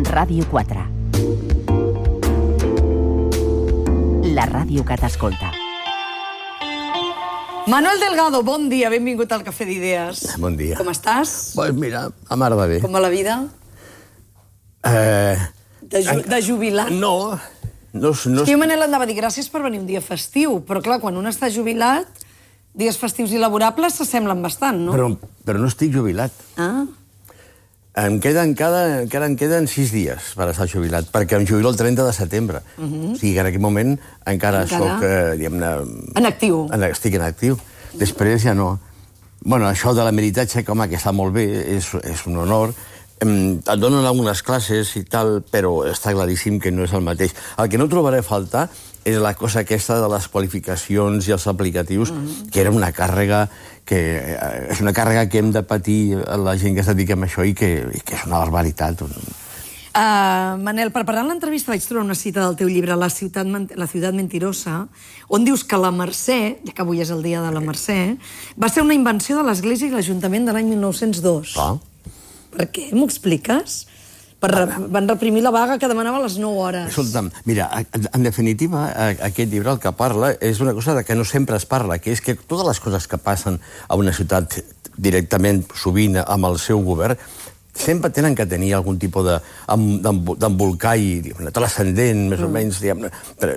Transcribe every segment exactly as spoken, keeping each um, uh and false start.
Ràdio quatre. La ràdio que t'escolta. Manuel Delgado, bon dia, benvingut al Cafè d'Idees. Bon dia. Com estàs? Pues mira, a mar de bé. Com va la vida? Eh... De, ju de jubilat? No, no... no... És que jo, Manel, andava a dir gràcies per venir un dia festiu, però clar, quan un està jubilat, dies festius i laborables s'assemblen bastant, no? Però, però no estic jubilat. Ah. Em queden, cada, encara em queden sis dies per estar jubilat, perquè em jubilo el trenta de setembre. Uh -huh. O sigui que en aquest moment encara, encara? soc, eh, diguem-ne... En actiu. En, estic en actiu. Després ja no. Bueno, això de la meritatge, que home, que està molt bé, és, és un honor. Em, et donen algunes classes i tal, però està claríssim que no és el mateix. El que no trobaré a faltar és la cosa aquesta de les qualificacions i els aplicatius, mm. que era una càrrega que és una càrrega que hem de patir la gent que es dedica a això i que, i que és una barbaritat. Uh, Manel, preparant l'entrevista vaig trobar una cita del teu llibre La ciutat, la ciutat mentirosa, on dius que la Mercè, ja que avui és el dia de la Mercè, va ser una invenció de l'Església i l'Ajuntament de l'any mil nou-cents dos. Ah. Per què? M'ho expliques? Per re van reprimir la vaga que demanava a les nou hores. Escolta'm, mira, en definitiva, aquest llibre el que parla és una cosa que no sempre es parla, que és que totes les coses que passen a una ciutat directament, sovint, amb el seu govern, sempre tenen que tenir algun tipus d'embolcall transcendent, més o menys, diguem-ne,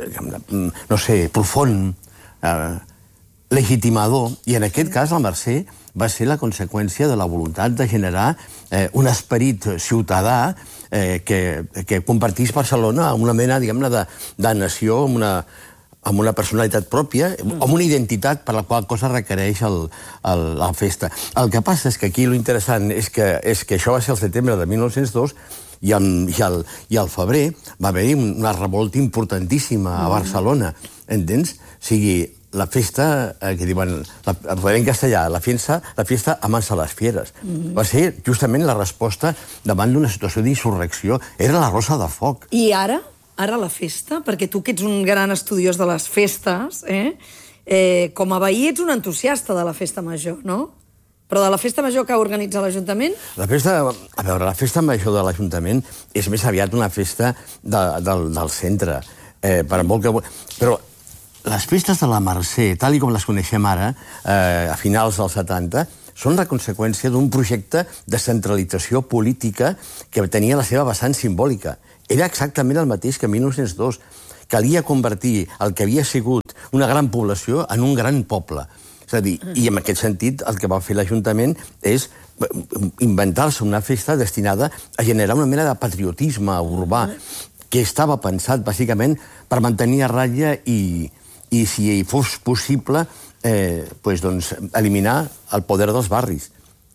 no sé, profund, eh, legitimador, i en aquest cas la Mercè va ser la conseqüència de la voluntat de generar eh, un esperit ciutadà eh, que, que compartís Barcelona amb una mena, diguem-ne, de, de nació, amb una, amb una personalitat pròpia, amb una identitat per la qual cosa requereix el, el, la festa. El que passa és que aquí l'interessant és, que, és que això va ser el setembre de mil nou-cents dos i, en, i, el, i al febrer va haver-hi una revolta importantíssima a Barcelona, entens? O sigui, la festa, eh, que diuen, la, en castellà, la fiesta, la fiesta amansa les fieres. Mm-hmm. Va ser justament la resposta davant d'una situació d'insurrecció. Era la Rosa de Foc. I ara? Ara la festa? Perquè tu, que ets un gran estudiós de les festes, eh? Eh, com a veí ets un entusiasta de la festa major, no? Però de la festa major que organitza l'Ajuntament? La festa, a veure, la festa major de l'Ajuntament és més aviat una festa de, del, del centre. Eh, per molt que... Però les festes de la Mercè, tal com les coneixem ara, eh, a finals dels setanta, són la conseqüència d'un projecte de centralització política que tenia la seva vessant simbòlica. Era exactament el mateix que mil nou-cents dos. Calia convertir el que havia sigut una gran població en un gran poble. És a dir, i en aquest sentit el que va fer l'Ajuntament és inventar-se una festa destinada a generar una mena de patriotisme urbà que estava pensat, bàsicament, per mantenir a ratlla i... i si fos possible, eh, pues, doncs, eliminar el poder dels barris.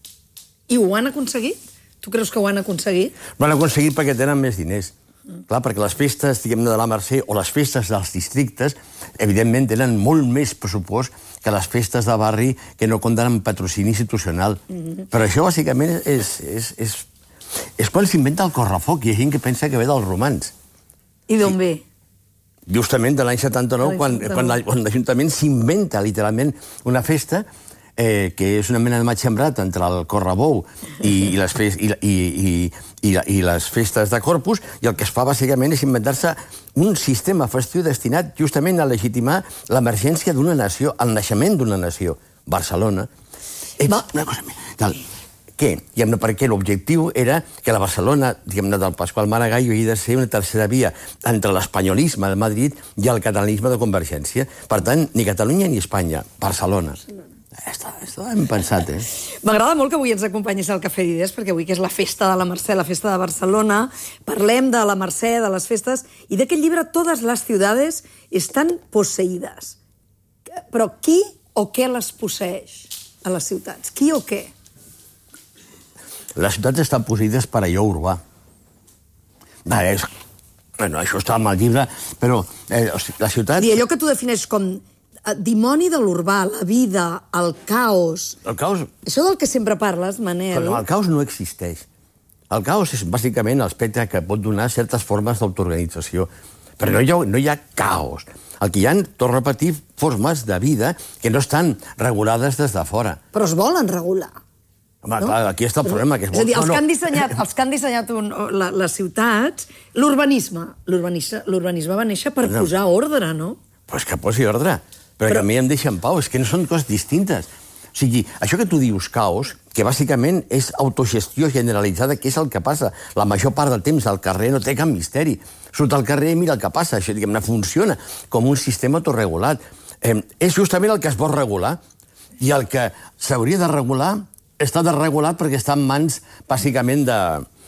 I ho han aconseguit? Tu creus que ho han aconseguit? Ho han aconseguit perquè tenen més diners. Mm. Clar, perquè les festes, diguem-ne, de la Mercè o les festes dels districtes, evidentment, tenen molt més pressupost que les festes de barri que no compten amb patrocini institucional. Mm-hmm. Però això, bàsicament, és, és, és, és quan s'inventa el correfoc. Hi ha gent que pensa que ve dels romans. I d'on ve? Justament de l'any setanta-nou, quan, quan l'Ajuntament s'inventa literalment una festa eh, que és una mena de maig sembrat entre el correbou i, i, les fes, i, i, i, i, i les festes de Corpus, i el que es fa bàsicament és inventar-se un sistema festiu destinat justament a legitimar l'emergència d'una nació, el naixement d'una nació, Barcelona. Eh, una cosa més, tal, què? Diguem-ne, perquè l'objectiu era que la Barcelona, diguem-ne, del Pasqual Maragall havia de ser una tercera via entre l'espanyolisme de Madrid i el catalanisme de Convergència. Per tant, ni Catalunya ni Espanya, Barcelona. Està, està ben pensat, eh? M'agrada molt que avui ens acompanyis al Cafè d'Idees, perquè avui que és la festa de la Mercè, la festa de Barcelona, parlem de la Mercè, de les festes, i d'aquest llibre Todas las ciudades están poseídas. Però qui o què les posseix a les ciutats? Qui o què? Les ciutats estan posseïdes per allò urbà. Va, és... Bueno, això està en el llibre, però eh, o sigui, la ciutat... I allò que tu defineix com dimoni de l'urbà, la vida, el caos... El caos... Això del que sempre parles, Manel... Però el caos no existeix. El caos és bàsicament l'aspecte que pot donar certes formes d'autoorganització. Però no hi ha, no hi ha caos. El que hi ha, torno a repetir, formes de vida que no estan regulades des de fora. Però es volen regular. Home, clar, aquí està el problema. Que és, és a dir, els no, que han no. dissenyat, els que han dissenyat un, la, les ciutats, l'urbanisme, l'urbanisme va néixer per No. posar ordre, no? Pues que posi ordre. Però, Però- que a mi em deixa en pau. És que no són coses distintes. O sigui, això que tu dius caos, que bàsicament és autogestió generalitzada, que és el que passa la major part del temps al carrer, no té cap misteri. Surt al carrer i mira el que passa. Això, diguem-ne, funciona com un sistema autorregulat. Eh, és justament el que es vol regular. I el que s'hauria de regular està desregulat perquè està en mans, bàsicament, de,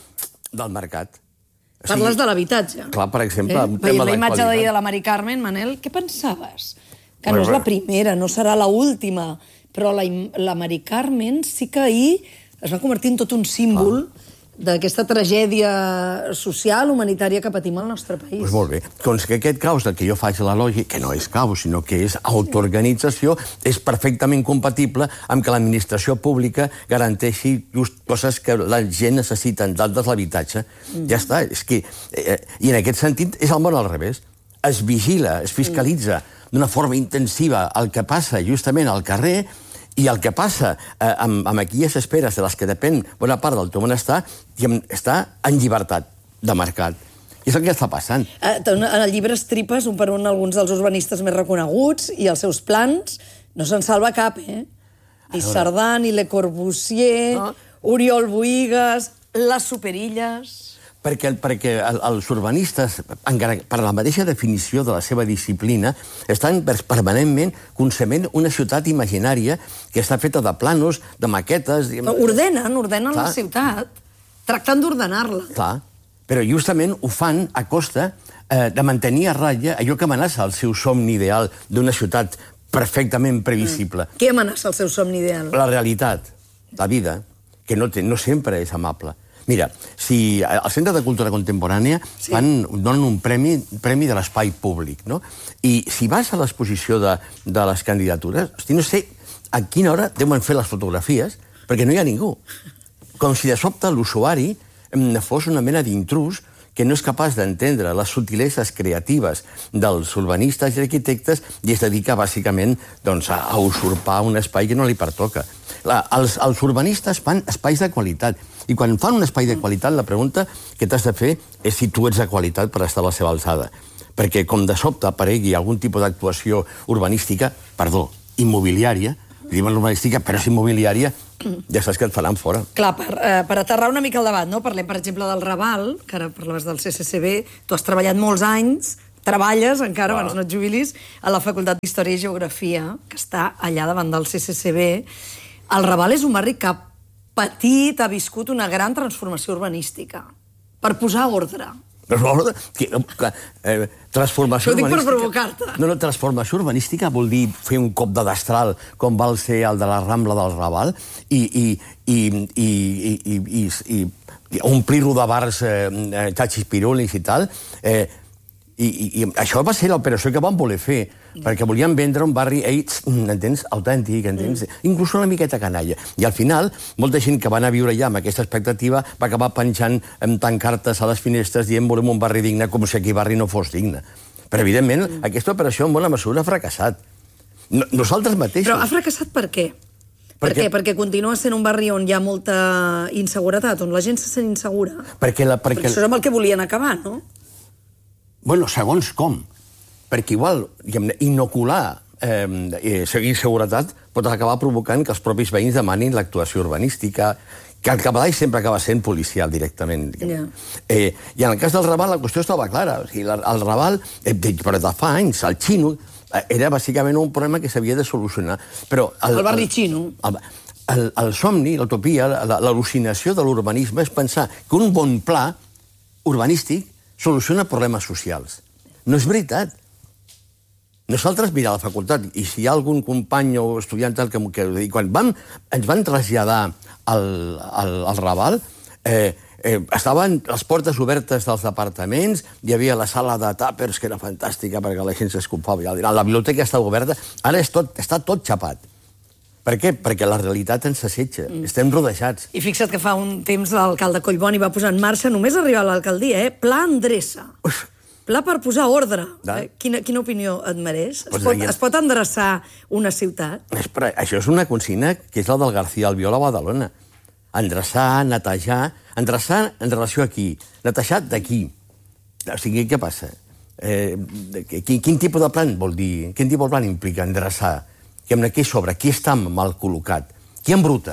del mercat. O sigui, Parles de l'habitatge. Clar, per exemple, Eh? un Veient tema la imatge d'actualitat. d'ahir de la Mari Carmen, Manel, què pensaves? Que Bueno, no és la bueno. primera, no serà la última, però la, im- la Mari Carmen sí que ahir es va convertir en tot un símbol d'aquesta tragèdia social, humanitària que patim al nostre país. Pues molt bé. Doncs que aquest caos del que jo faig la lògica, que no és caos, sinó que és autoorganització, és perfectament compatible amb que l'administració pública garanteixi just coses que la gent necessita, en d'altres l'habitatge. Mm. Ja està. És que, eh, I en aquest sentit és el món al revés. Es vigila, es fiscalitza d'una forma intensiva el que passa justament al carrer i el que passa eh, amb, amb aquelles esperes de les que depèn bona part del teu benestar, diguem, està en llibertat de mercat. I és el que està passant. Eh, En el llibre estripes un per un alguns dels urbanistes més reconeguts i els seus plans. No se'n salva cap, eh? Ni Cerdà, ni Le Corbusier, No. Oriol Bohigas, les Superilles... Perquè, perquè el, els urbanistes, encara per la mateixa definició de la seva disciplina, estan per- permanentment concebent una ciutat imaginària que està feta de planos, de maquetes... Diguem, Ordenen, ordenen Clar. la ciutat, tractant d'ordenar-la. Clar, però justament ho fan a costa eh, de mantenir a ratlla allò que amenaça el seu somni ideal d'una ciutat perfectament previsible. Què amenaça el seu somni ideal? La realitat, la vida, que no, té, no sempre és amable. Mira, si al Centre de Cultura Contemporània Sí. fan, donen un premi, premi de l'espai públic, no? I si vas a l'exposició de, de les candidatures, hosti, no sé a quina hora deuen fer les fotografies, perquè no hi ha ningú. Com si de sobte l'usuari em, fos una mena d'intrus que no és capaç d'entendre les subtileses creatives dels urbanistes i arquitectes i es dedica, bàsicament, doncs, a, a usurpar un espai que no li pertoca. La, els, els urbanistes fan espais de qualitat, i quan fan un espai de qualitat, la pregunta que t'has de fer és si tu ets de qualitat per estar a la seva alçada. Perquè, com de sobte aparegui algun tipus d'actuació urbanística, perdó, immobiliària, diuen urbanística, però és immobiliària, ja saps que et faran fora. Clar, per, eh, per aterrar una mica el debat, no? Parlem, per exemple, del Raval, que ara parlaves del C C C B, tu has treballat molts anys, treballes encara, abans no et jubilis, a la Facultat d'Història i Geografia, que està allà davant del C C C B. El Raval és un barri que ha patit, ha viscut una gran transformació urbanística, per posar ordre. Però, que, que, eh, transformació Ho dic per urbanística... provocar-te. No, no, transformació urbanística vol dir fer un cop de destral com va ser el de la Rambla del Raval i, i, i, i, i, i, i, i, i omplir-ho de bars eh, xatxis pirulis i tal. Eh, i, i, I això va ser l'operació que van voler fer, perquè volien vendre un barri, ells, entens, autèntic, entens, mm. inclús una miqueta canalla. I al final, molta gent que va anar a viure allà amb aquesta expectativa va acabar penjant amb tant cartes a les finestres dient volem un barri digne, com si aquell barri no fos digne. Però, evidentment, mm. aquesta operació en bona mesura ha fracassat. No, nosaltres mateixos... Però ha fracassat per què? Per, Per què? què? Perquè continua sent un barri on hi ha molta inseguretat, on la gent se sent insegura. Perquè la, perquè... Perquè això és amb el que volien acabar, no? Bueno, segons com. Perquè igual, diguem-ne, inocular eh, eh, seguir seguretat pot acabar provocant que els propis veïns demanin l'actuació urbanística, que al capdavall sempre acaba sent policial directament. Ja. Eh, I en el cas del Raval la qüestió estava clara. O sigui, la- el Raval, eh, de, però de fa anys, el xino, eh, era bàsicament un problema que s'havia de solucionar. Però El barri xino. El, el, el somni, l'utopia, la- l'al·lucinació de l'urbanisme és pensar que un bon pla urbanístic soluciona problemes socials. No és veritat. Nosaltres, mira, a la facultat, i si hi ha algun company o estudiant tal, que, que i quan vam, ens van traslladar al, al, al Raval, eh, eh, estaven les portes obertes dels departaments, hi havia la sala de tàpers, que era fantàstica perquè la gent s'escopava, la biblioteca estava oberta, ara és tot, està tot xapat. Per què? Perquè la realitat ens assetja, mm. estem rodejats. I fixa't que fa un temps l'alcalde Collboni va posar en marxa, només arribar a l'alcaldia, eh? Pla endreça. Uf. Pla per posar ordre. Da. Eh? Quina, quina opinió et mereix? Es, Pues pot, ahí- es pot endreçar una ciutat? Espera, això és una consigna que és la del García Albiol a Badalona. endreçar, netejar, endreçar en relació a qui? Netejar d'aquí. O sigui, què passa? Eh, quin, quin tipus de plan vol dir? Quin tipus de plan implica endreçar? Què sobre? Qui està mal col·locat? Qui embruta?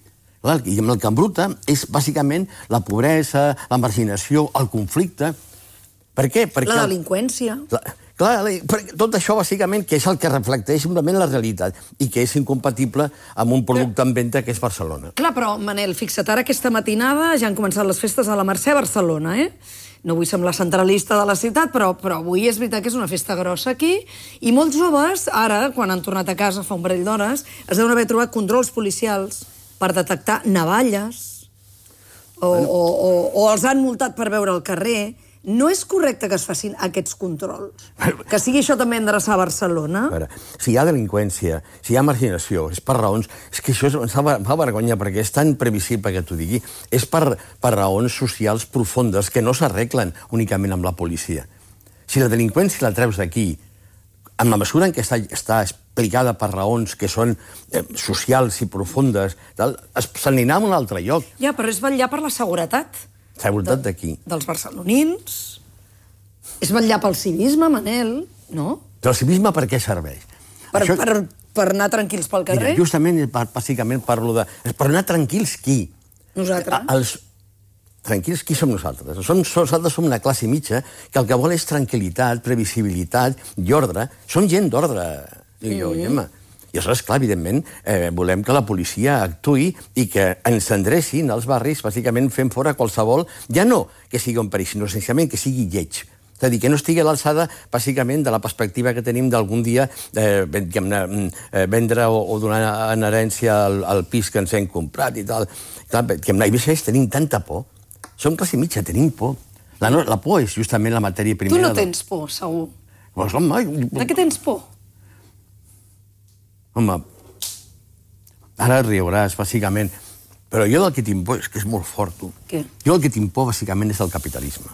I amb el que embruta és bàsicament la pobresa, la marginació, el conflicte. Per què? Perquè la delinqüència. La, clar, tot això bàsicament que és el que reflecteix simplement la realitat i que és incompatible amb un producte en venda que és Barcelona. Clar, però, Manel, fixa't, ara aquesta matinada ja han començat les festes a la Mercè a Barcelona, eh? No vull semblar centralista de la ciutat, però, però avui és veritat que és una festa grossa aquí, i molts joves, ara, quan han tornat a casa fa un parell d'hores, es deuen haver trobat controls policials per detectar navalles, o, bueno. o, o, o els han multat per veure al carrer. No és correcte que es facin aquests controls? Que sigui això també endreçar a Barcelona? A veure, si hi ha delinqüència, si hi ha marginació, és per raons... És que això ens fa vergonya perquè és tan previsible que t'ho digui. És per, per raons socials profundes que no s'arreglen únicament amb la policia. Si la delinqüència la treus d'aquí, amb la mesura en què està, està explicada per raons que són eh, socials i profundes, se n'anirà a un altre lloc. Ja, però és vetllar per la seguretat. Seguretat d'aquí. Dels barcelonins. És vetllar pel civisme, Manel, no? Però el civisme per què serveix? Per, Això... per, per anar tranquils pel carrer? Mira, justament, bàsicament, parlo de... Per anar tranquils, qui? Nosaltres. Els... Tranquils, qui som nosaltres? Som, nosaltres som una classe mitja que el que vol és tranquil·litat, previsibilitat i ordre. Som gent d'ordre, dic jo, mm. Gemma. I aleshores, clar, evidentment, eh, volem que la policia actuï i que ens endrecin als barris, bàsicament fent fora qualsevol, ja no que sigui un perill, sinó essencialment que sigui lleig. És a dir, que no estigui a l'alçada, bàsicament, de la perspectiva que tenim d'algun dia eh, vendre o, o donar en herència el, el pis que ens hem comprat i tal. Clar, que a vegades tenim tanta por. Som classe mitja, tenim por. La, no, la por és justament la matèria primera. Tu no tens por, segur. Pues, home, de què tens por? Home, ara riuràs, bàsicament, però jo del que tinc por és que és molt fort, tu. Què? Jo el que tinc por, bàsicament, és el capitalisme.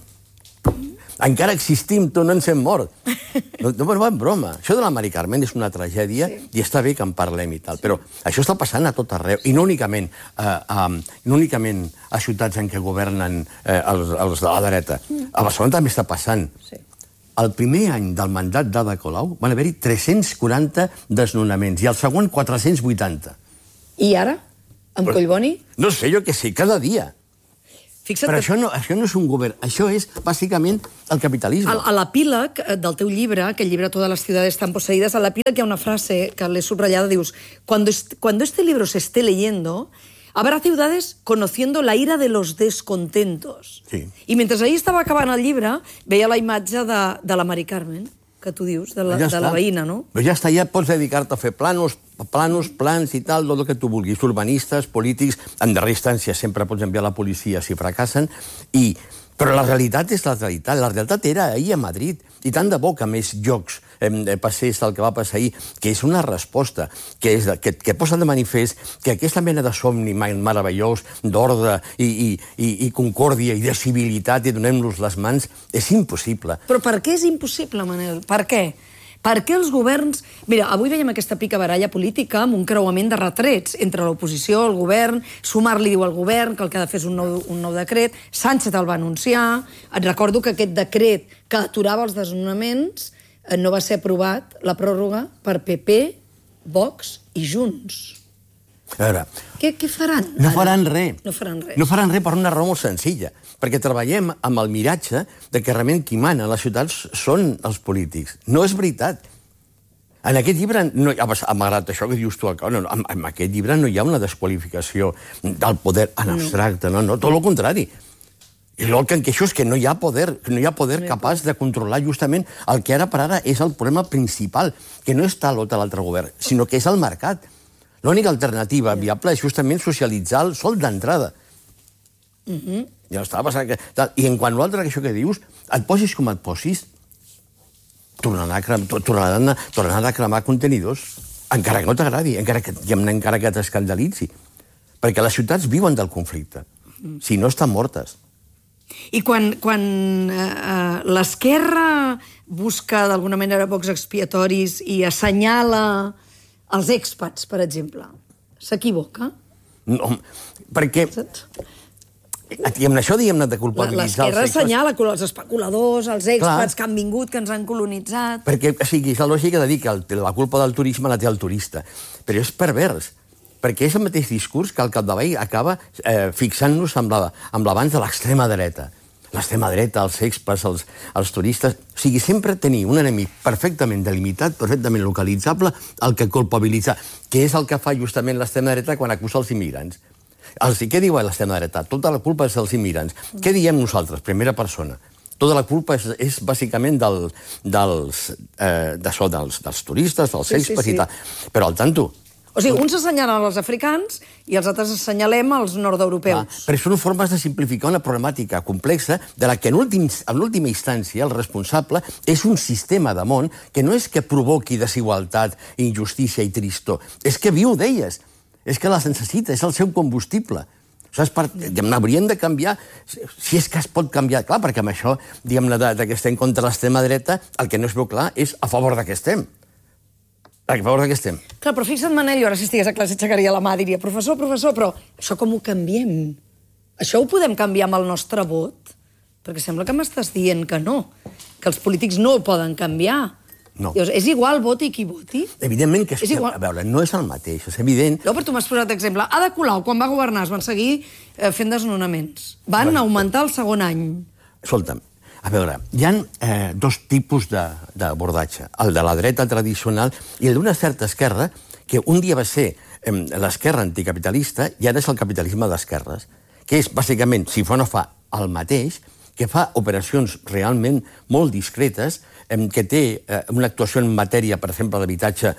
Encara existim, tu, no ens hem mort. No, no, no, en broma. Això de la Mari Carmen és una tragèdia sí. I està bé que en parlem i tal, sí. Però això està passant a tot arreu, i no únicament, eh, eh, no únicament a ciutats en què governen eh, els, els de la dreta. A Barcelona també està passant. Sí. El primer any del mandat d'Ada Colau van haver-hi tres-cents quaranta desnonaments i el següent quatre-cents vuitanta. I ara? Amb Però, Collboni? No sé, jo què sé, cada dia. Fixa't Però que... això, no, això no és un govern, això és bàsicament el capitalisme. A, a l'epíleg del teu llibre, que el llibre Todas las ciudades están poseídas, a l'epíleg hi ha una frase que l'he subratllada, dius, cuando, est cuando este libro se esté leyendo, habrá ciudades conociendo la ira de los descontentos. Sí. I mentre ahir estava acabant el llibre, veia la imatge de, de la Mari Carmen, que tu dius, de la, ja de la veïna, no? Però ja està, ja pots dedicar-te a fer planos, planos, plans i tal, tot el que tu vulguis. Urbanistes, polítics, en darrera instància sempre pots enviar la policia si fracassen, i... Però la realitat és la realitat. La realitat era ahir a Madrid. I tant de bo que més llocs eh, passés el que va passar ahir, que és una resposta, que, és, que, que posa de manifest que aquesta mena de somni meravellós, d'ordre i, i, i, i concòrdia i de civilitat i donem-los les mans, és impossible. Però per què és impossible, Manel? Per què? Per què els governs... Mira, avui veiem aquesta picabaralla política amb un creuament de retrets entre l'oposició, el govern, Sumar li diu al govern que el que ha de fer és un nou, un nou decret, Sánchez el va anunciar, et recordo que aquest decret que aturava els desnonaments no va ser aprovat, la pròrroga, per P P, Vox i Junts. A veure... Què, què faran? No faran res. No faran res. No faran res per una raó molt senzilla. Perquè treballem amb el miratge de que realment qui mana a les ciutats són els polítics. No és veritat. En aquest llibre, no, malgrat això que dius tu, no, en, en aquest llibre no hi ha una desqualificació del poder en abstracte, no, no, tot el contrari. I el que enqueixo és que no hi ha poder, no hi ha poder capaç de controlar justament el que ara per ara és el problema principal, que no està a l'altre govern, sinó que és el mercat. L'única alternativa viable és justament socialitzar el sol d'entrada. Uh-huh. Ja estava passant que... I en quant a l'altre, això que dius, et posis com et posis, tornaran a, crem... tornaran a... tornaran a cremar contenidors, encara que no t'agradi, encara que, encara que t'escandalitzi. Perquè les ciutats viuen del conflicte. Si no, estan mortes. I quan, quan eh, l'esquerra busca d'alguna manera bocs expiatoris i assenyala els expats, per exemple, s'equivoca? No, perquè... Diguem-ne, això, diguem-ne, de culpabilitzar... L'esquerra assenyala els especuladors, els expats que han vingut, que ens han colonitzat... Perquè, o sigui, és la lògica de dir que la culpa del turisme la té el turista. Però és pervers, perquè és el mateix discurs que al capdavall acaba eh, fixant-nos amb l'abans de l'extrema dreta. L'extrema dreta, els expats, els, els turistes... O sigui, sempre tenir un enemic perfectament delimitat, perfectament localitzable, el que culpabilitzar, que és el que fa justament l'extrema dreta quan acusa els immigrants. Els, què diu l'extrema dreta? Tota la culpa és dels immigrants. Què diem nosaltres? Primera persona. Tota la culpa és, és bàsicament del, dels, eh, d'això, dels, dels turistes, dels sí, expats sí, sí. i tal. Però al tanto... O sigui, uns assenyalen els africans i els altres assenyalem els nord-europeus. Ah, però són formes de simplificar una problemàtica complexa de la que en, últim, en última instància el responsable és un sistema de món que no és que provoqui desigualtat, injustícia i tristor, és que viu d'elles. És que les necessita, és el seu combustible. N'hauríem de canviar, si és que es pot canviar. Clar, perquè amb això, diguem-ne, que estem contra l'extrema dreta, el que no es veu clar és a favor de què estem. A favor de què estem. Clar, però fixa't, Manel, jo ara si estigués a classe aixecaria la mà, diria, professor, professor, però això com ho canviem? Això ho podem canviar amb el nostre vot? Perquè sembla que m'estàs dient que no, que els polítics no ho poden canviar. No. Llavors, és igual voti qui voti? Evidentment que és, és igual. A veure, no és el mateix, és evident. No, però tu m'has posat exemple. Ada Colau, quan va governar, es van seguir eh, fent desnonaments. Van bueno, augmentar el segon any. Escolta'm, a veure, hi ha eh, dos tipus d'abordatge. El de la dreta tradicional i el d'una certa esquerra, que un dia va ser eh, l'esquerra anticapitalista i ara és el capitalisme d'esquerres, que és, bàsicament, si fa o no fa el mateix, que fa operacions realment molt discretes, que té una actuació en matèria, per exemple, d'habitatge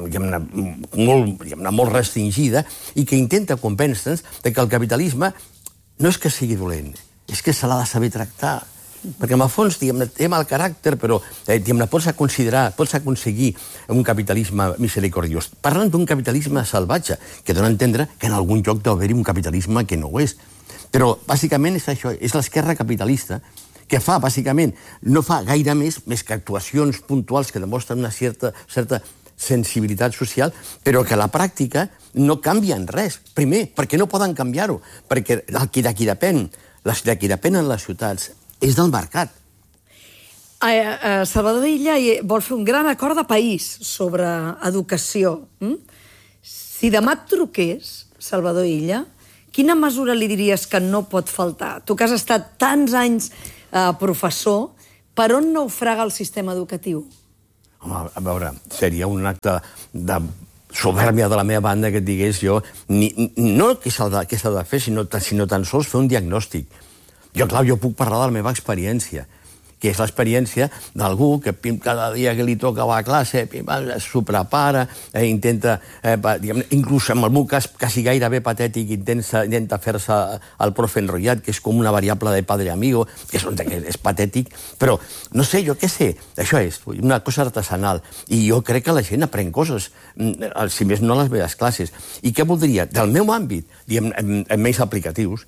molt, molt restringida i que intenta convèncer-nos que el capitalisme no és que sigui dolent, és que se l'ha de saber tractar. Perquè, en el fons, té mal caràcter, però pots considerar, pots aconseguir un capitalisme misericordiós. Parlen d'un capitalisme salvatge, que dona a entendre que en algun lloc deu haver-hi un capitalisme que no ho és. Però, bàsicament, és això, és l'esquerra capitalista que fa, bàsicament, no fa gaire més, més que actuacions puntuals que demostren una certa, certa sensibilitat social, però que a la pràctica no canvien res. Primer, perquè no poden canviar-ho, perquè de qui depèn, de qui depenen les ciutats, és del mercat. Eh, eh, Salvador Illa vol fer un gran acord de país sobre educació. Mm? Si demà et truqués, Salvador Illa, quina mesura li diries que no pot faltar? Tu que has estat tants anys Uh, professor, per on naufraga el sistema educatiu? Home, a veure, seria un acte de sobèrbia de la meva banda que et digués jo, ni, no què s'ha de, de fer, sinó, sinó tan sols fer un diagnòstic. Jo, clar, jo puc parlar de la meva experiència, que és l'experiència d'algú que pim, cada dia que li toca a la classe pim, s'ho prepara, eh, intenta, eh, diguem, inclús en el meu cas quasi gairebé patètic, intenta, intenta fer-se el profe enrotllat, que és com una variable de padre amigo, que és, que és patètic, però, no sé, jo què sé, això és una cosa artesanal, i jo crec que la gent aprèn coses, si més no a les meves classes. I què voldria? Del meu àmbit, diguem, menys aplicatius,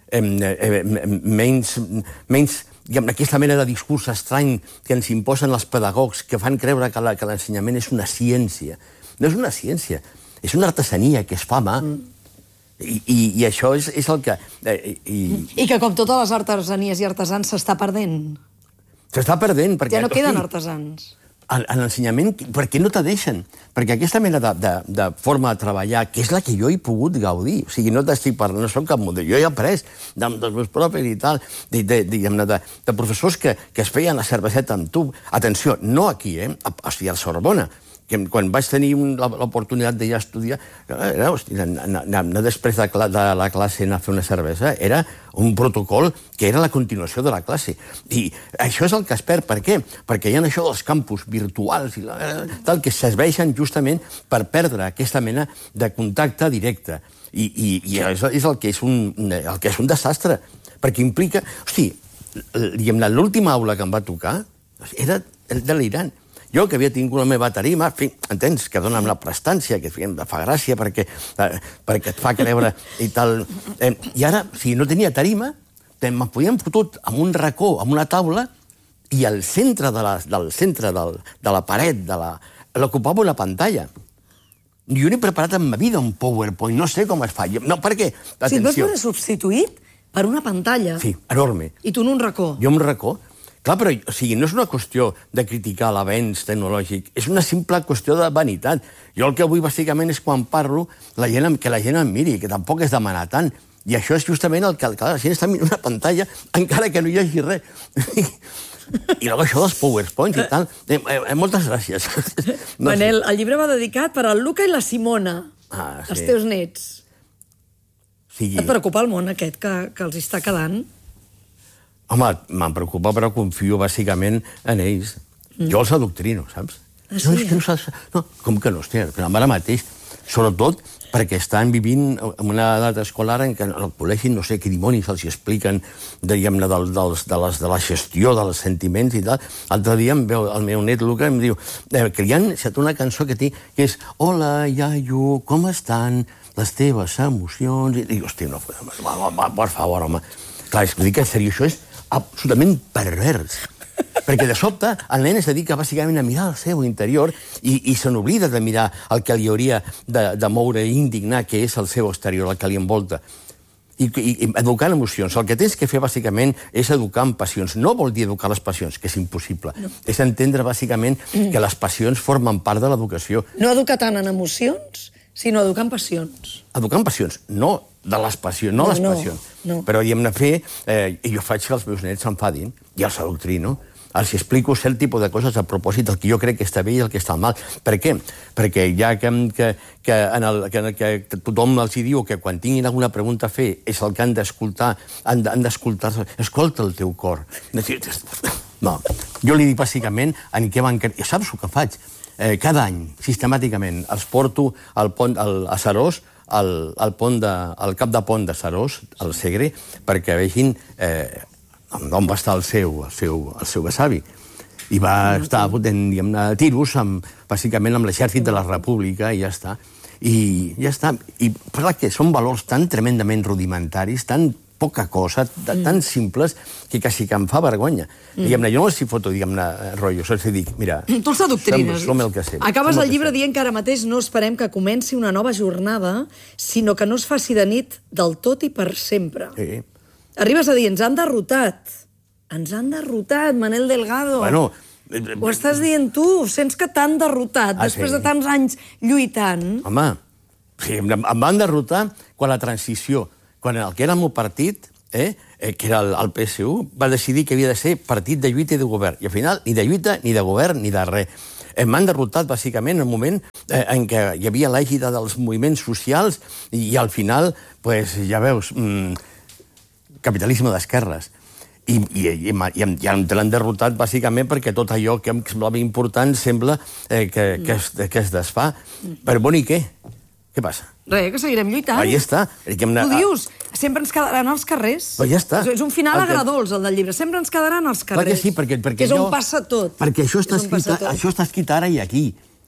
menys, menys aquesta mena de discurs estrany que ens imposen els pedagogs, que fan creure que l'ensenyament és una ciència. No és una ciència, és una artesania que es fa a mà. I, i, i això és, és el que... Eh, i... I que com totes les artesanies i artesans s'està perdent. S'està perdent perquè... Ja no queden hosti, artesans. En, en l'ensenyament, per què no te deixen? Perquè aquesta mena de, de, de forma de treballar, que és la que jo he pogut gaudir, o sigui, no t'estic parlant, no soc cap model, jo he après dels meus propis i tal, de, de, de, de, de professors que, que es feien la cerveseta amb tu. Atenció, no aquí, eh? O sigui, a Sorbona, que quan vaig tenir l'oportunitat de ja estudiar, era, hosti, anar, anar després de, de la classe anar a fer una cervesa era un protocol que era la continuació de la classe. I això és el que es perd. Per què? Perquè hi ha això dels campus virtuals i la, tal, que serveixen justament per perdre aquesta mena de contacte directe. I, i, i és, és, el que és un, el que és un desastre. Perquè implica... Hosti, l'última aula que em va tocar era de l'Iran. Jo, que havia tingut la meva tarima, en fi, entens, que dona amb la prestància, que em fa gràcia perquè, eh, perquè et fa creure i tal. Eh, I ara, si no tenia tarima, me'n podien fotut amb un racó, amb una taula, i al centre de la, del centre del, de la paret de la, l'ocupava una pantalla. Jo no he preparat en ma vida un PowerPoint, no sé com es fa. No, per què? Atenció. Si et vas veure substituït per una pantalla. Sí, enorme. I tu en un racó. Jo en un racó. Clar, però o sigui, no és una qüestió de criticar l'avenç tecnològic, és una simple qüestió de vanitat. Jo el que vull, bàsicament, és quan parlo, la gent, que la gent em miri, que tampoc és demanar tant. I això és justament el que la gent està mirant una pantalla, encara que no hi hagi res. I llavors això dels PowerPoints i tal. Eh, eh, moltes gràcies. No, Manel, el llibre va dedicat per al Luca i la Simona, ah, sí. els teus nets. Sí. Et preocupa el món aquest que, que els està quedant? Home, me'n preocupa, però confio bàsicament en ells. Mm. Jo els adoctrino, saps? Ah, sí? No, és que no saps... No, com que no, hòstia, però ara mateix, sobretot perquè estan vivint en una edat escolar en què al col·legi no sé què dimonis els expliquen, diguem-ne, de, de, de, les, de la gestió dels sentiments i tal. L'altre dia em veu el meu net Luca i em diu eh, que li han set una cançó que té, que és Hola, iaio, com estan les teves emocions? I dic, hòstia, no, va, va, va, per favor, home. Clar, és que dic en sèrio, això és absolutament pervers. Perquè de sobte el nen es dedica bàsicament a mirar el seu interior i, i se n'oblida de mirar el que li hauria de, de moure i indignar, que és el seu exterior, el que li envolta. I, i, i educant emocions. El que tens que fer, bàsicament, és educar en passions. No vol dir educar les passions, que és impossible. No. És entendre, bàsicament, que les passions formen part de l'educació. No educar tant en emocions, sinó educar en passions. Educar en passions, no de les passions, no, no les no, passions. No. Però hi hem de fer... Eh, i jo faig que els meus nets s'enfadin, i els adoctrino, els explico cert tipus de coses a propòsit del que jo crec que està bé i el que està mal. Per què? Perquè ja que, que, que, en el, que, que tothom els diu que quan tinguin alguna pregunta a fer és el que han d'escoltar, han d'escoltar, escolta el teu cor. No, jo li dic bàsicament en què van... I saps el que faig? Eh, cada any, sistemàticament, els porto al pont, al, a Serós, al, al, pont de, al cap de pont de Serós, al Segre, perquè vegin... Eh, on va estar el seu, el seu, el seu besavi. I va estar fotent, diguem-ne, tiros, amb, bàsicament amb l'exèrcit de la República, i ja està. I ja està. I clar que són valors tan tremendament rudimentaris, tan poca cosa, tan mm. simples, que quasi que em fa vergonya. Mm. Diguem-ne, jo no els hi foto, diguem-ne, rotllos, és a dir, mira... Tu els adoctrines. Som, som el que sé. Acabes el llibre dient que ara mateix no esperem que comenci una nova jornada, sinó que no es faci de nit del tot i per sempre. Sí. Arribes a dir, ens han derrotat. Ens han derrotat, Manel Delgado. Bueno... Ho estàs dient tu, sents que t'han derrotat, ah, després sí. de tants anys lluitant. Home, sí, em van derrotar quan la transició, quan el que era el meu partit, eh, que era el, el P S U, va decidir que havia de ser partit de lluita i de govern. I al final, ni de lluita, ni de govern, ni de res. M'han derrotat, bàsicament, en el moment eh, en què hi havia l'ègida dels moviments socials i, i al final, pues, ja veus... Mm, capitalisme d'esquerres. I, i, i, i, i te l'han derrotat bàsicament perquè tot allò que em semblava important sembla eh, que, que, es, que es desfà. Però bon, i què? Què passa? Res, que seguirem lluitant. Ah, ja està. Tu dius, sempre ens quedaran als carrers. Però ja està. És un final agradolç, el del llibre. Sempre ens quedaran als carrers. Perquè sí, perquè... perquè que és jo, on passa tot. Perquè això està, escrit, això està escrit ara i aquí.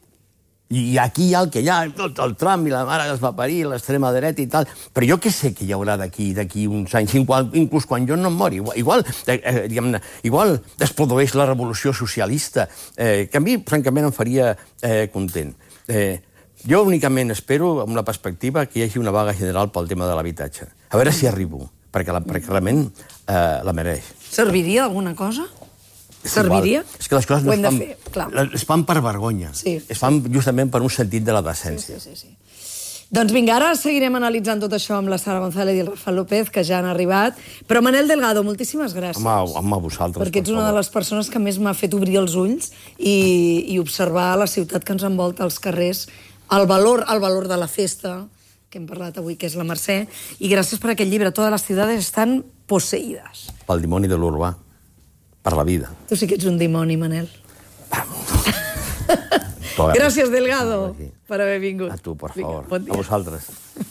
I aquí hi ha el que hi ha, tot el Trump i la mare que es va parir, l'extrema dreta i tal. Però jo què sé que hi haurà d'aquí d'aquí uns anys, igual, inclús quan jo no em mori. Igual, igual, eh, diguem-ne, igual es produeix la revolució socialista, eh, que a mi, francament, em faria eh, content. Eh, jo únicament espero, amb una perspectiva, que hi hagi una vaga general pel tema de l'habitatge. A veure si arribo, perquè, la, perquè realment eh, la mereix. Serviria alguna cosa? Serviria? És que les coses no es fan, fer, clar. es fan per vergonya. Sí. Es fan justament per un sentit de la decència. Sí, sí, sí. Doncs vinga, ara seguirem analitzant tot això amb la Sara González i el Rafael López, que ja han arribat. Però Manel Delgado, moltíssimes gràcies. Home, home, a vosaltres, perquè ets una de les persones que més m'ha fet obrir els ulls i, i observar la ciutat que ens envolta, els carrers, el valor, el valor de la festa, que hem parlat avui, que és la Mercè, i gràcies per aquest llibre. Totes les ciutats estan posseïdes. Pel dimoni de l'urbà. Per la vida. Tu sí que ets un dimoni, Manel. Gràcies, Delgado, per haver vingut. A tu, per favor. Vinga, bon dia. A vosaltres.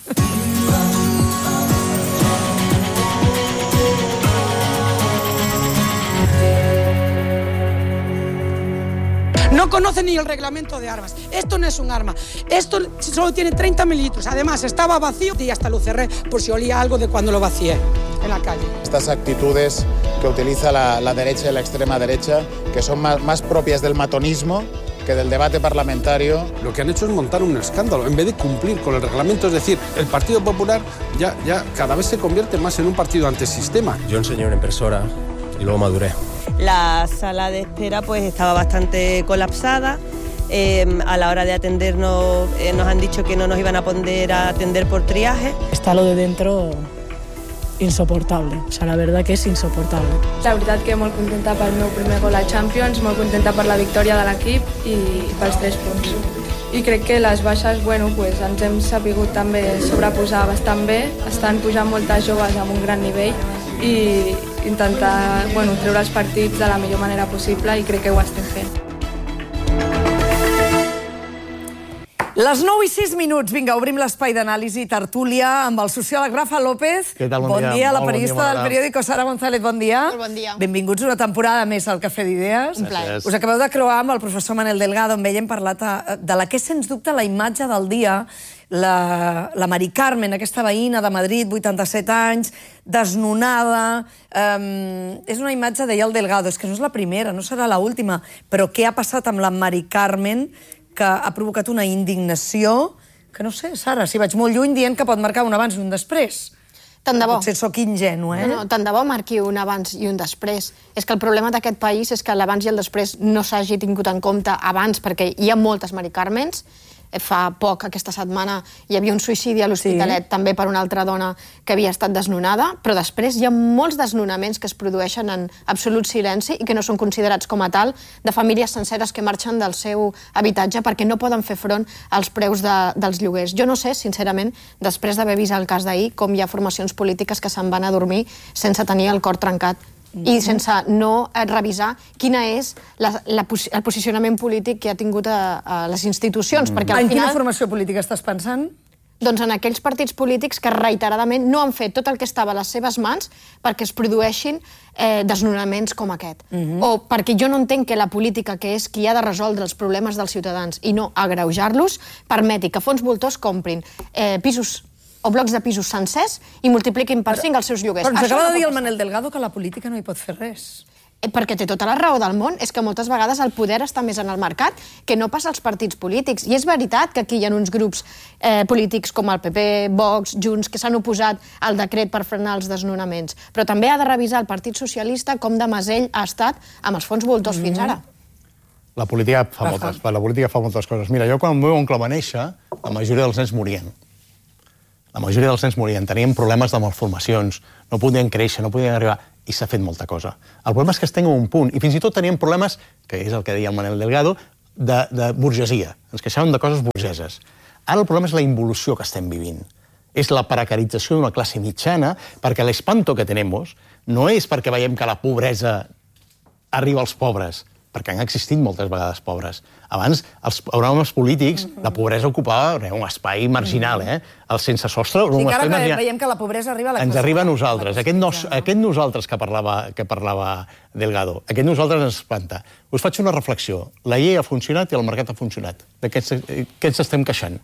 No conoce ni el reglamento de armas. Esto no es un arma. Esto solo tiene treinta mililitros. Además, estaba vacío y hasta lo cerré por si olía algo de cuando lo vacié en la calle. Estas actitudes que utiliza la, la derecha y la extrema derecha, que son más, más propias del matonismo que del debate parlamentario. Lo que han hecho es montar un escándalo, en vez de cumplir con el reglamento. Es decir, el Partido Popular ya, ya cada vez se convierte más en un partido antisistema. Yo enseñé una impresora y luego maduré. La sala de espera pues estaba bastante colapsada. Eh, a la hora de atendernos eh, nos han dicho que no nos iban a poder atender por triaje. Está lo de dentro insoportable, o sea, la verdad que és insoportable. La veritat que molt contenta pel meu primer gol a Champions, molt contenta per la victòria de l'equip i pels tres punts. I crec que les baixes, bueno, pues, ens hem sapigut també sobreposar bastant bé, estan pujant moltes joves amb un gran nivell i intentar, bueno, treure els partits de la millor manera possible i crec que ho estem fent. Les nou i sis minuts. Vinga, obrim l'espai d'anàlisi tertúlia amb el sociòleg Rafa López. Què tal? Bon, bon dia. dia. La Molt periodista bon dia, del periòdico Sara González, bon dia. Molt bon dia. Benvinguts una temporada més al Cafè d'Idees. Un plaer. Us acabeu de creuar amb el professor Manel Delgado, on veiem parlat de la que és, sens dubte, la imatge del dia, la, la Mari Carmen, aquesta veïna de Madrid, vuitanta-set anys, desnonada. Um, és una imatge, deia el Delgado, és que no és la primera, no serà l'última, però què ha passat amb la Mari Carmen que ha provocat una indignació que no sé, Sara, si vaig molt lluny dient que pot marcar un abans i un després. Tant de bo. Potser sóc ingenu, eh? No, no, tant de bo marqui un abans i un després. És que el problema d'aquest país és que l'abans i el després no s'hagi tingut en compte abans, perquè hi ha moltes Mari Carmens. Fa poc, aquesta setmana, hi havia un suïcidi a l'Hospitalet, sí, també per una altra dona que havia estat desnonada, però després hi ha molts desnonaments que es produeixen en absolut silenci i que no són considerats com a tal, de famílies senceres que marxen del seu habitatge perquè no poden fer front als preus de, dels lloguers. Jo no sé, sincerament, després d'haver vist el cas d'ahir, com hi ha formacions polítiques que se'n van a dormir sense tenir el cor trencat i sense no revisar quina és la, la, el posicionament polític que ha tingut a, a les institucions. Mm. Perquè al en final, quina formació política estàs pensant? Doncs en aquells partits polítics que reiteradament no han fet tot el que estava a les seves mans perquè es produeixin eh, desnonaments com aquest. Mm-hmm. O perquè jo no entenc que la política, que és qui ha de resoldre els problemes dels ciutadans i no agreujar-los, permeti que fons voltors comprin eh, pisos o blocs de pisos sencers i multipliquin per cinc els seus lloguers. Però ens Això acaba no de dir pot el passar. Manel Delgado que la política no hi pot fer res. Eh, Perquè té tota la raó del món. És que moltes vegades el poder està més en el mercat que no pas als partits polítics. I és veritat que aquí hi ha uns grups eh, polítics com el P P, Vox, Junts, que s'han oposat al decret per frenar els desnonaments. Però també ha de revisar el Partit Socialista com de mesell ha estat amb els fons voltors mm-hmm. fins ara. La política fa moltes, la política fa moltes coses. Mira, jo quan el meu oncle va néixer, la majoria dels nens morien. La majoria dels nens morien, tenien problemes de malformacions, no podien créixer, no podien arribar, i s'ha fet molta cosa. El problema és que estem a un punt, i fins i tot tenien problemes, que és el que deia el Manel Delgado, de, de burgesia. Ens queixàvem de coses burgeses. Ara el problema és la involució que estem vivint. És la precarització d'una classe mitjana, perquè l'espanto que tenemos no és perquè veiem que la pobresa arriba als pobres, perquè han existit moltes vegades pobres. Abans, els programes polítics, la pobresa ocupava un espai marginal, eh? El sense sostre... Sí, que ara marginal. Veiem que la pobresa arriba a la classe. Ens arriba a nosaltres. Aquest, nos, aquest nosaltres que parlava, que parlava Delgado, aquest nosaltres ens espanta. Us faig una reflexió. La llei ha funcionat i el mercat ha funcionat. De què ens estem queixant?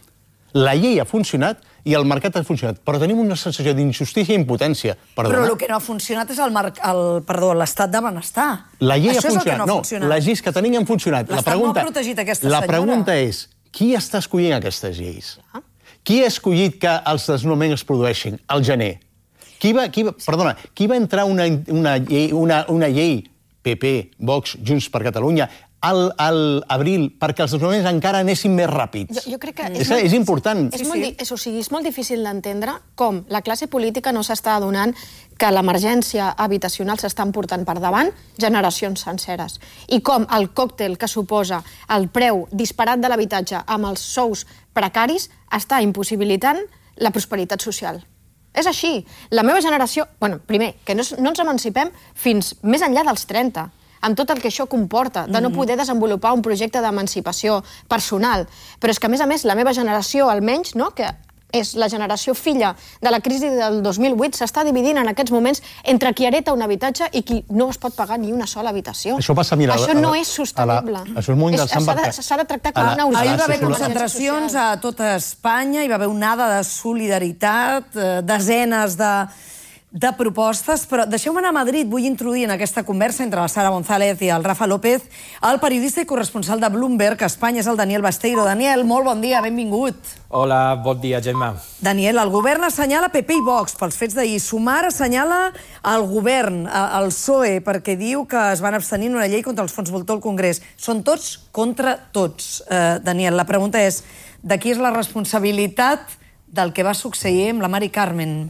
La llei ha funcionat i el mercat ha funcionat, però tenim una sensació d'injustícia i impotència. Perdona. Però el que no ha funcionat és el, el, perdó, l'estat de benestar. La llei Això ha funcionat. No, no, ha funcionat. les lleis que tenim han funcionat. L'estat pregunta, no ha protegit aquesta la senyora. La pregunta és, qui està escollint aquestes lleis? Qui ha escollit que els desnonaments es produeixin? Al gener. Qui va, qui va, perdona, qui va entrar una, una, llei, una, una llei P P, Vox, Junts per Catalunya, al, al abril, perquè els desnonaments encara anessin més ràpids. Jo, jo crec que és, és, molt, és important. És, molt, és, o sigui, és molt difícil d'entendre com la classe política no s'està adonant que l'emergència habitacional s'està portant per davant generacions senceres. I com el còctel que suposa el preu disparat de l'habitatge amb els sous precaris està impossibilitant la prosperitat social. És així. La meva generació... Bueno, primer, que no, no ens emancipem fins més enllà dels trenta, amb tot el que això comporta, de no poder desenvolupar un projecte d'emancipació personal. Però és que, a més a més, la meva generació, almenys, no?, que és la generació filla de la crisi del dos mil vuit, s'està dividint en aquests moments entre qui hereta un habitatge i qui no es pot pagar ni una sola habitació. Això passa, mira... Això no és sostenible. La, això és molt interessant perquè... S'ha de tractar com una urgència. Ahir va haver concentracions a tota Espanya, hi va haver onada de solidaritat, desenes de... de propostes, però deixeu-me anar a Madrid. Vull introduir en aquesta conversa entre la Sara González i el Rafa López el periodista i corresponsal de Bloomberg a Espanya, és el Daniel Basteiro. Daniel, molt bon dia, benvingut. Hola, bon dia, Gemma. Daniel, el govern assenyala P P i Vox pels fets d'ahir. Sumar assenyala el govern, el P S O E, perquè diu que es van abstenir en una llei contra els fons voltor al Congrés. Són tots contra tots. Eh, Daniel, la pregunta és, de qui és la responsabilitat del que va succeir amb la Mari Carmen?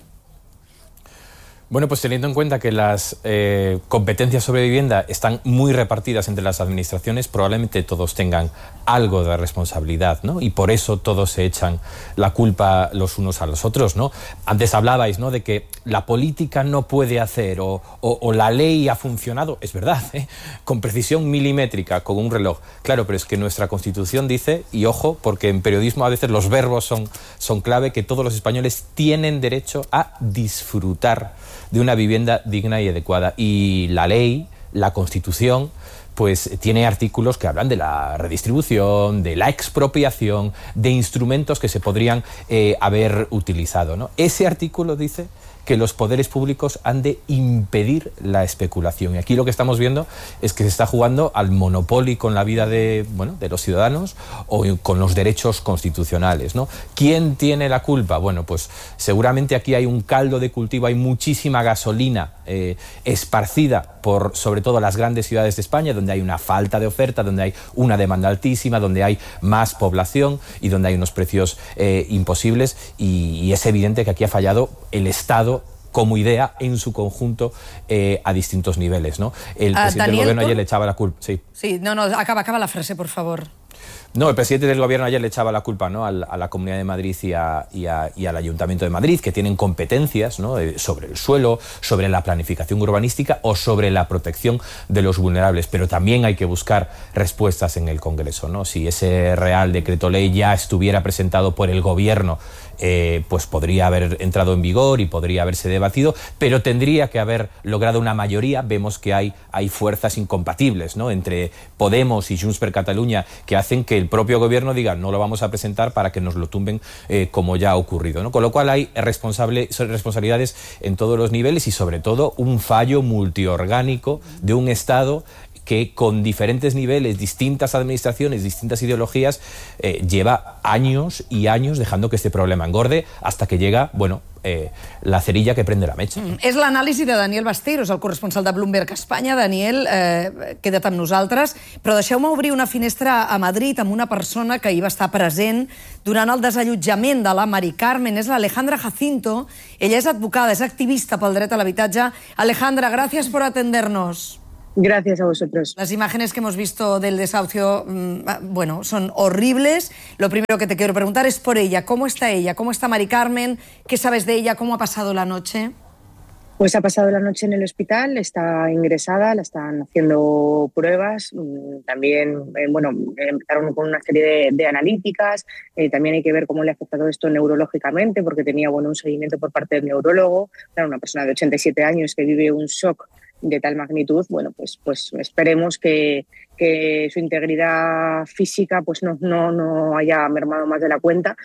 Bueno, pues teniendo en cuenta que las eh, competencias sobre vivienda están muy repartidas entre las administraciones, probablemente todos tengan algo de responsabilidad, ¿no? Y por eso todos se echan la culpa los unos a los otros, ¿no? Antes hablabais, ¿no?, de que la política no puede hacer o, o, o la ley ha funcionado. Es verdad, ¿eh?, con precisión milimétrica, con un reloj. Claro, pero es que nuestra Constitución dice, y ojo, porque en periodismo a veces los verbos son, son clave, que todos los españoles tienen derecho a disfrutar de una vivienda digna y adecuada. Y la ley, la Constitución, pues tiene artículos que hablan de la redistribución, de la expropiación, de instrumentos que se podrían eh, haber utilizado, ¿no? Ese artículo dice que los poderes públicos han de impedir la especulación. Y aquí lo que estamos viendo es que se está jugando al monopolio con la vida de, bueno, de los ciudadanos o con los derechos constitucionales, ¿no? ¿Quién tiene la culpa? Bueno, pues seguramente aquí hay un caldo de cultivo, hay muchísima gasolina eh, esparcida por sobre todo las grandes ciudades de España, donde hay una falta de oferta, donde hay una demanda altísima, donde hay más población y donde hay unos precios eh, imposibles, y, y es evidente que aquí ha fallado el Estado como idea en su conjunto eh, a distintos niveles, ¿no? El Uh, presidente Daniel, del gobierno ¿tú? ayer le echaba la culpa. Sí. Sí, no, no, acaba, acaba la frase, por favor. No, el presidente del gobierno ayer le echaba la culpa, ¿no?, a la, a la Comunidad de Madrid y, a, y, a, y al Ayuntamiento de Madrid, que tienen competencias, ¿no?, sobre el suelo, sobre la planificación urbanística o sobre la protección de los vulnerables. Pero también hay que buscar respuestas en el Congreso, ¿no? Si ese Real Decreto Ley ya estuviera presentado por el gobierno, Eh, pues podría haber entrado en vigor y podría haberse debatido, pero tendría que haber logrado una mayoría. Vemos que hay, hay fuerzas incompatibles, ¿no?, entre Podemos y Junts per Catalunya, que hacen que el propio gobierno diga no lo vamos a presentar para que nos lo tumben, eh, como ya ha ocurrido, ¿no? Con lo cual hay responsable, responsabilidades en todos los niveles y sobre todo un fallo multiorgánico de un Estado que con diferentes niveles, distintas administraciones, distintas ideologías, eh, lleva años y años dejando que este problema engorde hasta que llega, bueno, eh, la cerilla que prende la mecha. Mm, és l'anàlisi de Daniel Basteiro, és el corresponsal de Bloomberg a Espanya. Daniel, eh, queda't amb nosaltres, però deixeu-me obrir una finestra a Madrid amb una persona que hi va estar present durant el desallotjament de la Mari Carmen. És l'Alejandra Jacinto. Ella és advocada, és activista pel dret a l'habitatge. Alejandra, gràcies por atendernos. Gracias a vosotros. Las imágenes que hemos visto del desahucio, bueno, son horribles. Lo primero que te quiero preguntar es por ella. ¿Cómo está ella? ¿Cómo está Mari Carmen? ¿Qué sabes de ella? ¿Cómo ha pasado la noche? Pues ha pasado la noche en el hospital, está ingresada, la están haciendo pruebas. También, eh, bueno, empezaron con una serie de, de analíticas. Eh, también hay que ver cómo le ha afectado esto neurológicamente, porque tenía, bueno, un seguimiento por parte del neurólogo. Era una persona de ochenta y siete años que vive un shock de tal magnitud. Bueno, pues, pues esperemos que, que su integridad física pues no, no, no haya mermado más de la cuenta.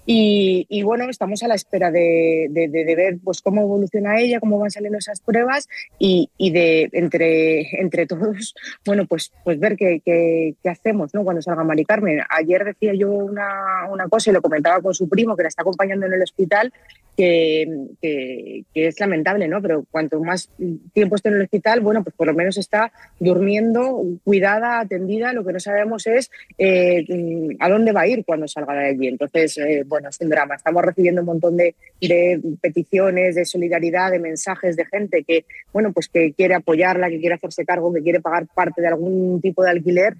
Y, y bueno, estamos a la espera de, de, de, de ver pues cómo evoluciona ella, cómo van saliendo esas pruebas y, y de entre, entre todos, bueno, pues, pues ver qué, qué, qué hacemos, ¿no?, cuando salga Mari Carmen. Ayer decía yo una, una cosa y lo comentaba con su primo, que la está acompañando en el hospital, que, que, que es lamentable, ¿no? Pero cuanto más tiempo esté en el hospital, bueno, pues por lo menos está durmiendo, cuidada, atendida. Lo que no sabemos es eh, a dónde va a ir cuando salga de allí. Entonces, eh, bueno, es un drama. Estamos recibiendo un montón de, de peticiones, de solidaridad, de mensajes de gente que, bueno, pues que quiere apoyarla, que quiere hacerse cargo, que quiere pagar parte de algún tipo de alquiler.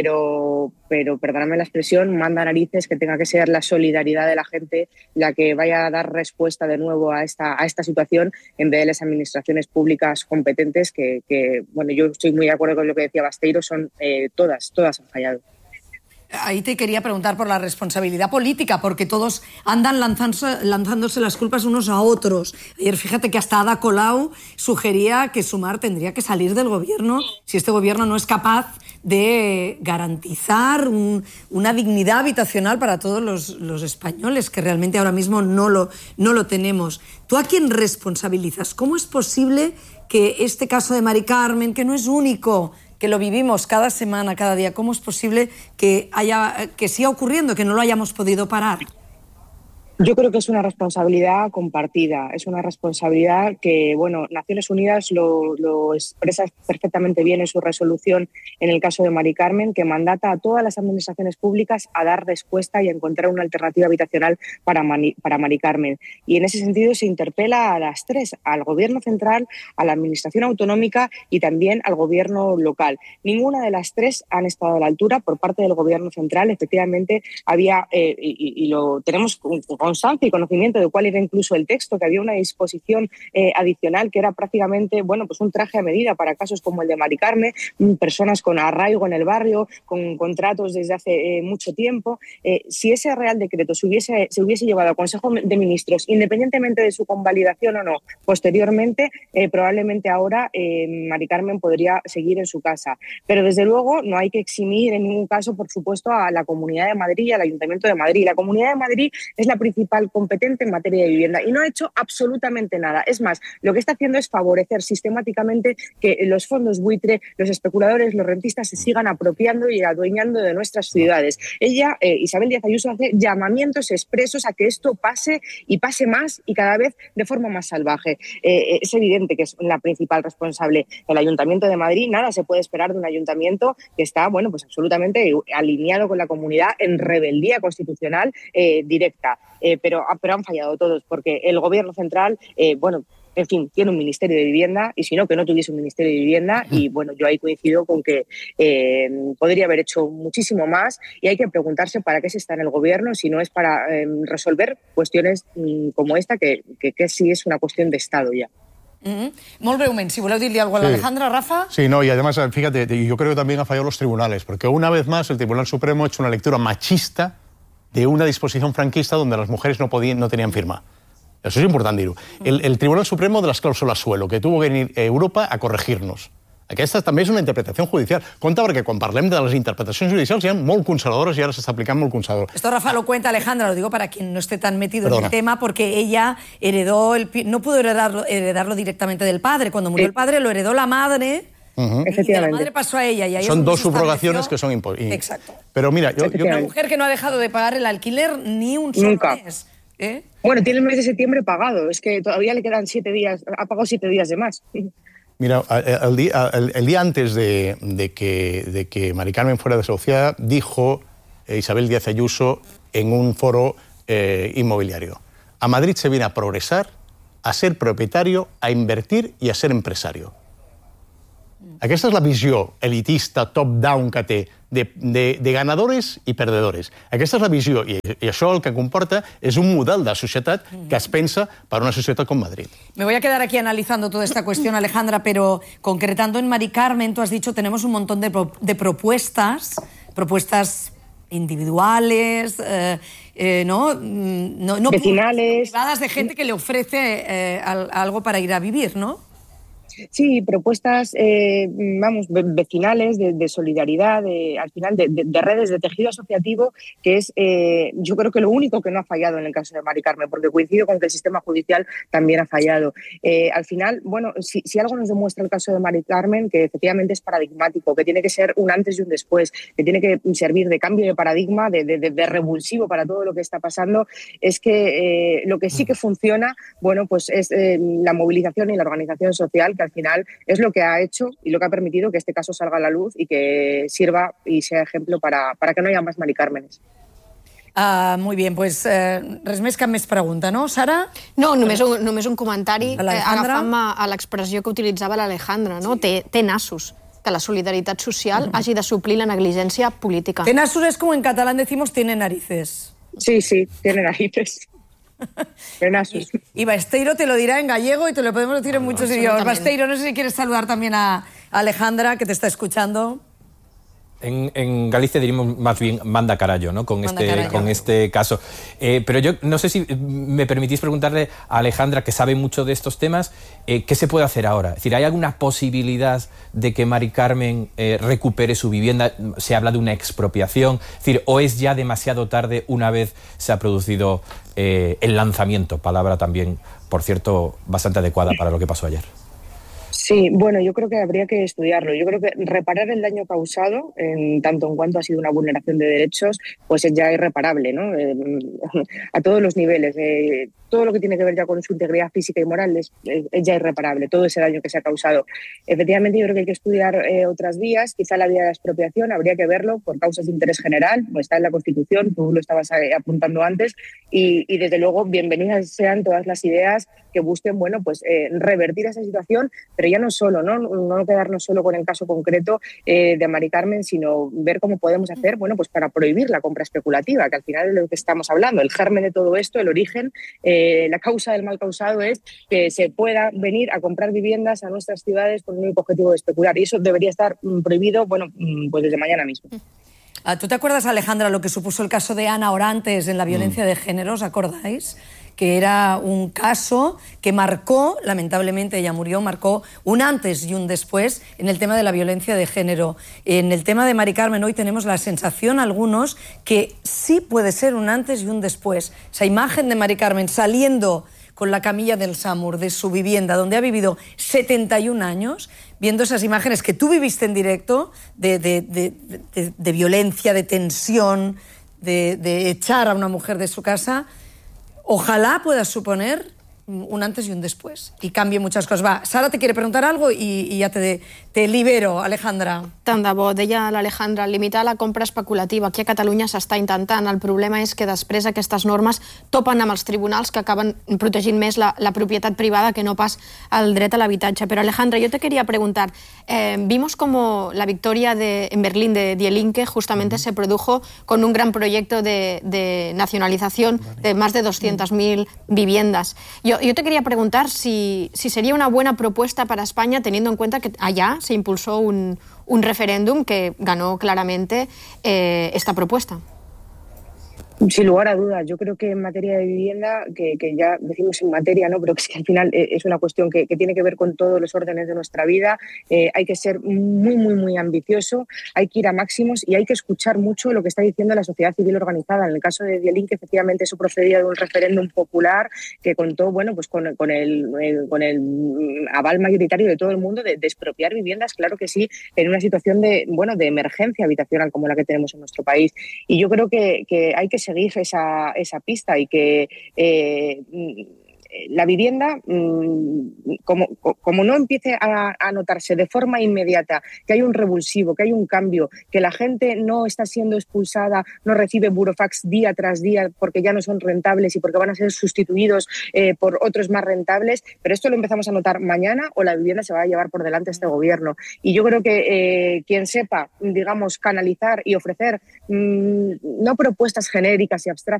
Pero, pero, perdóname la expresión, manda narices que tenga que ser la solidaridad de la gente la que vaya a dar respuesta de nuevo a esta, a esta situación, en vez de las administraciones públicas competentes que, que, bueno, yo estoy muy de acuerdo con lo que decía Basteiro, son eh, todas, todas han fallado. Ahí te quería preguntar por la responsabilidad política, porque todos andan lanzándose, lanzándose las culpas unos a otros. Ayer fíjate que hasta Ada Colau sugería que Sumar tendría que salir del gobierno si este gobierno no es capaz de garantizar un, una dignidad habitacional para todos los, los españoles, que realmente ahora mismo no lo, no lo tenemos. ¿Tú a quién responsabilizas? ¿Cómo es posible que este caso de Mari Carmen, que no es único, que lo vivimos cada semana, cada día, cómo es posible que, haya, que siga ocurriendo, que no lo hayamos podido parar? Yo creo que es una responsabilidad compartida, es una responsabilidad que, bueno, Naciones Unidas lo, lo expresa perfectamente bien en su resolución en el caso de Mari Carmen, que mandata a todas las administraciones públicas a dar respuesta y a encontrar una alternativa habitacional para, Mani, para Mari Carmen. Y en ese sentido se interpela a las tres, al Gobierno central, a la Administración autonómica y también al Gobierno local. Ninguna de las tres han estado a la altura. Por parte del Gobierno central, efectivamente, había, eh, y, y lo tenemos con constancia y conocimiento de cuál era incluso el texto, que había una disposición eh, adicional que era prácticamente, bueno, pues un traje a medida para casos como el de Mari Carmen, personas con arraigo en el barrio, con contratos desde hace eh, mucho tiempo. Eh, si ese Real Decreto se hubiese, se hubiese llevado al Consejo de Ministros, independientemente de su convalidación o no, posteriormente, eh, probablemente ahora eh, Mari Carmen podría seguir en su casa. Pero desde luego no hay que eximir en ningún caso, por supuesto, a la Comunidad de Madrid y al Ayuntamiento de Madrid. La Comunidad de Madrid es la principal competente en materia de vivienda y no ha hecho absolutamente nada. Es más, lo que está haciendo es favorecer sistemáticamente que los fondos buitre, los especuladores, los rentistas se sigan apropiando y adueñando de nuestras ciudades. Ella, eh, Isabel Díaz Ayuso, hace llamamientos expresos a que esto pase y pase más y cada vez de forma más salvaje. Eh, es evidente que es la principal responsable el Ayuntamiento de Madrid. Nada se puede esperar de un ayuntamiento que está, bueno, pues absolutamente alineado con la comunidad en rebeldía constitucional eh, directa. Eh, pero, pero han fallado todos, porque el Gobierno central, eh, bueno, en fin, tiene un Ministerio de Vivienda, y si no, que no tuviese un Ministerio de Vivienda, y bueno, yo ahí coincido con que eh, podría haber hecho muchísimo más, y hay que preguntarse para qué se está en el Gobierno, si no es para eh, resolver cuestiones mm, como esta, que, que, que sí es una cuestión de Estado ya. Mm-hmm. Molt breument, si voleu dir-li alguna cosa a Sí. l'Alejandra, Rafa. Sí, no, y además, fíjate, yo creo que también han fallado los tribunales, porque una vez más el Tribunal Supremo ha hecho una lectura machista de una disposición franquista donde las mujeres no, podían, no tenían firma. Eso es importante dir-ho. El, el Tribunal Supremo de las clàusules suelo, que tuvo que venir a Europa a corregir-nos. Aquesta també és una interpretació judicial. Compte perquè quan parlem de les interpretacions judicials hi ha molt conservadores i ara s'està aplicant molt conservador. Esto Rafa lo cuenta Alejandra, lo digo para quien no esté tan metido Perdona. en el tema, porque ella heredó, el, no pudo heredarlo, heredarlo directamente del padre. Cuando murió el padre lo heredó la madre. Uh-huh. Y de la madre pasó a ella. Y ahí Son es dos se subrogaciones estableció... que son imposibles. Exacto. Pero mira, yo, yo... Una mujer que no ha dejado de pagar el alquiler ni un solo Nunca. mes. ¿Eh? Bueno, tiene el mes de septiembre pagado, es que todavía le quedan siete días, ha pagado siete días de más. Mira, el día, el, el día antes de, de, que, de que Mari Carmen fuera desahuciada, dijo eh, Isabel Díaz Ayuso en un foro eh, inmobiliario: a Madrid se viene a progresar, a ser propietario, a invertir i a ser empresario. Aquesta és la visió elitista, top-down que té, de, de, de ganadores i perdedores. Aquesta és la visió, i, i això el que comporta és un model de societat que es pensa per una societat com Madrid. Me voy a quedar aquí analizando toda esta cuestión, Alejandra, pero concretando en Mari Carmen, tú has dicho, tenemos un montón de, pro, de propuestas, propuestas individuales, eh, eh, ¿no? No, no vecinales, privadas, de gente que le ofrece eh, al, algo para ir a vivir, ¿no? Sí, propuestas, eh, vamos, vecinales, de, de solidaridad, de, al final de, de, de redes de tejido asociativo, que es, eh, yo creo que lo único que no ha fallado en el caso de Mari Carmen, porque coincido con que el sistema judicial también ha fallado. Eh, al final, bueno, si, si algo nos demuestra el caso de Mari Carmen, que efectivamente es paradigmático, que tiene que ser un antes y un después, que tiene que servir de cambio de paradigma, de, de, de, de revulsivo para todo lo que está pasando, es que eh, lo que sí que funciona, bueno, pues es eh, la movilización y la organización social, que al final es lo que ha hecho y lo que ha permitido que este caso salga a la luz y que sirva y sea ejemplo para, para que no haya más Mari Cármenes. Uh, muy bien, pues uh, res més, cap més pregunta, no, Sara? No, només un, només un comentari eh, Alejandra? agafant-me a l'expressió que utilitzava l'Alejandra, no? Té, té nassos que la solidaritat social hagi de suplir la negligència política. Té nassos es como en catalán decimos tiene narices. Sí, sí, tiene narices. Y, y Basteiro te lo dirá en gallego y te lo podemos decir en muchos idiomas. Basteiro, no sé si quieres saludar también a Alejandra, que te está escuchando. En, en Galicia diríamos más bien manda carallo, ¿no? Con, Manda este, carallo. con este caso. Eh, pero yo no sé si me permitís preguntarle a Alejandra, que sabe mucho de estos temas, eh, ¿qué se puede hacer ahora? Es decir, ¿hay alguna posibilidad de que Mari Carmen eh, recupere su vivienda? Se habla de una expropiación. Es decir, ¿o es ya demasiado tarde una vez se ha producido eh, el lanzamiento? Palabra también, por cierto, bastante adecuada para lo que pasó ayer. Sí, bueno, yo creo que habría que estudiarlo. Yo creo que reparar el daño causado, en tanto en cuanto ha sido una vulneración de derechos, pues es ya irreparable, ¿no? Eh, a todos los niveles. Eh, todo lo que tiene que ver ya con su integridad física y moral es, es, es ya irreparable, todo ese daño que se ha causado. Efectivamente, yo creo que hay que estudiar eh, otras vías. Quizá la vía de la expropiación habría que verlo por causas de interés general, pues está en la Constitución, tú lo estabas apuntando antes, y, y desde luego bienvenidas sean todas las ideas que busquen, bueno, pues eh, revertir esa situación, pero ya no solo, ¿no? No quedarnos solo con el caso concreto eh, de Mari Carmen, sino ver cómo podemos hacer, bueno, pues para prohibir la compra especulativa, que al final es de lo que estamos hablando. El germen de todo esto, el origen, eh, la causa del mal causado es que se pueda venir a comprar viviendas a nuestras ciudades con el único objetivo de especular. Y eso debería estar mm, prohibido, bueno, mm, pues desde mañana mismo. ¿Tú te acuerdas, Alejandra, lo que supuso el caso de Ana Orantes en la violencia mm. de género? ¿Os acordáis? Que era un caso que marcó, lamentablemente ella murió, marcó un antes y un después en el tema de la violencia de género. En el tema de Mari Carmen hoy tenemos la sensación, algunos, que sí puede ser un antes y un después. Esa imagen de Mari Carmen saliendo con la camilla del SAMUR de su vivienda, donde ha vivido setenta y un años, viendo esas imágenes que tú viviste en directo de, de, de, de, de violencia, de tensión, de, de echar a una mujer de su casa. Ojalá pueda suponer un antes y un después y cambie muchas coses. Va, Sara te quiere preguntar algo i, i ja te, te libero, Alejandra. Tant de bo, deia l'Alejandra, limitar la compra especulativa. Aquí a Catalunya s'està intentant. El problema és que després aquestes normes topen amb els tribunals que acaben protegint més la, la propietat privada que no pas el dret a l'habitatge. Pero Alejandra, yo te quería preguntar, eh, vimos como la victoria de, en Berlín de Die Linke justamente se produjo con un gran proyecto de, de nacionalización de más de doscientas mil viviendas. Yo, yo te quería preguntar si, si sería una buena propuesta para España, teniendo en cuenta que allá se impulsó un, un referéndum que ganó claramente eh, esta propuesta. Sin lugar a dudas, yo creo que en materia de vivienda, que, que ya decimos en materia, ¿no? Pero que es que al final es una cuestión que, que tiene que ver con todos los órdenes de nuestra vida, eh, hay que ser muy, muy, muy ambicioso, hay que ir a máximos y hay que escuchar mucho lo que está diciendo la sociedad civil organizada. En el caso de Die Linke, efectivamente, eso procedía de un referéndum popular que contó, bueno, pues con, con, el, con el aval mayoritario de todo el mundo de, de expropiar viviendas, claro que sí, en una situación de, bueno, de emergencia habitacional como la que tenemos en nuestro país. Y yo creo que, que hay que seguir esa, esa pista y que eh, la vivienda, como, como no empiece a, a notarse de forma inmediata que hay un revulsivo, que hay un cambio, que la gente no está siendo expulsada, no recibe burofax día tras día porque ya no son rentables y porque van a ser sustituidos eh, por otros más rentables, pero esto lo empezamos a notar mañana o la vivienda se va a llevar por delante a este gobierno. Y yo creo que eh, quien sepa, digamos, canalizar y ofrecer mmm, no propuestas genéricas y abstractas,